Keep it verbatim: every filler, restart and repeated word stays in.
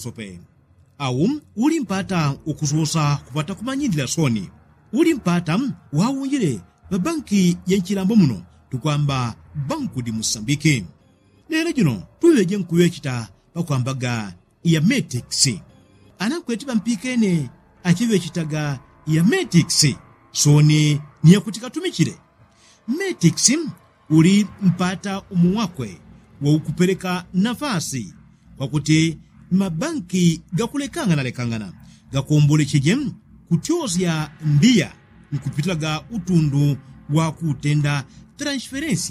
sope. Au uli mpata ukuzosa kupata kumanyidila soni. Uli mpata waunjile babanki ya nchilambo muno tukwamba Banco di Mosambiki. Lero jino tuweje nkuwechita pakwambaga ya Metix. Anakwetiba mpikene achiwechitaga ya Metix. Soni ni ya kutika tumikile. Metix uli mpata umuwakwe wa ukupeleka nafasi kwa kuti mabanki gakulekanga na lekangana gakombole chijem kutyozya mbia nkupitilaga utundu wa kutenda transferensi